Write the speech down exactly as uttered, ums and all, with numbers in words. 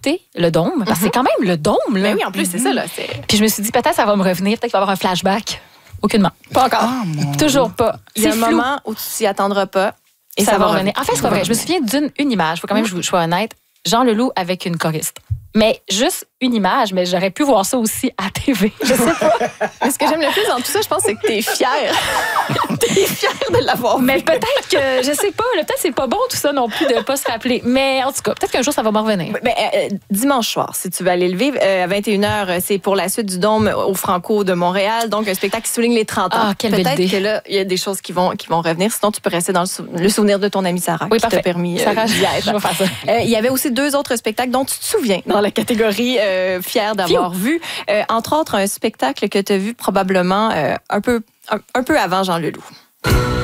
réécouter le Dôme, parce que c'est quand même le Dôme. Là. Ben oui, en plus, c'est ça. Là, c'est... Puis je me suis dit, peut-être ça va me revenir, peut-être qu'il va y avoir un flashback. Aucunement. Pas encore. Oh, Toujours pas. Il y a C'est un flou. moment où tu t'y attendras pas et ça, ça, va va revenir. En fait, c'est pas vrai. Je me souviens d'une une image. Il faut quand même que je sois honnête. Jean Leloup avec une choriste. Mais juste une image, mais j'aurais pu voir ça aussi à T V. Je sais pas. Mais ce que j'aime le plus dans tout ça, je pense, c'est que t'es fière. T'es fière de l'avoir Mais vu. peut-être que, je sais pas, là, peut-être c'est pas bon tout ça non plus de pas se rappeler. Mais en tout cas, peut-être qu'un jour ça va me revenir. Ben, euh, dimanche soir, si tu veux aller le vivre, euh, à vingt et une heures, c'est pour la suite du Dôme au Franco de Montréal. Donc, un spectacle qui souligne les trente ans. Ah, quelle belle Peut-être idée. que là, il y a des choses qui vont, qui vont revenir. Sinon, tu peux rester dans le, sou- le souvenir de ton amie Sarah Oui, qui parfait. t'a permis euh, Sarah, d'y être. je vais faire ça. Euh, il y avait aussi deux autres spectacles dont tu te souviens dans la catégorie euh, fière d'avoir vu. Euh, entre autres, un spectacle que tu as vu probablement euh, un peu, un, un peu avant Jean Leloup.